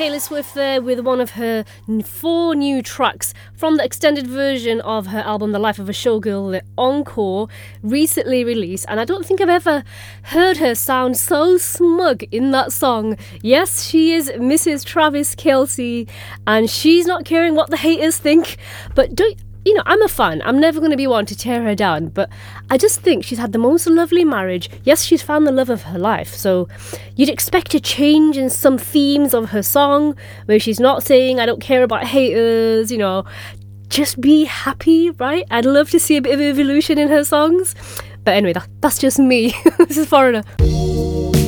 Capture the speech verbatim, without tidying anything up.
Taylor Swift there with one of her four new tracks from the extended version of her album The Life of a Showgirl, the Encore, recently released. And I don't think I've ever heard her sound so smug in that song. Yes, she is Missus Travis Kelce, and she's not caring what the haters think. But don't You know, I'm a fan. I'm never going to be one to tear her down, but I just think she's had the most lovely marriage. Yes, she's found the love of her life, so you'd expect a change in some themes of her song, where she's not saying, I don't care about haters, you know, just be happy, right? I'd love to see a bit of evolution in her songs. But anyway, that, that's just me. This is Foreigner.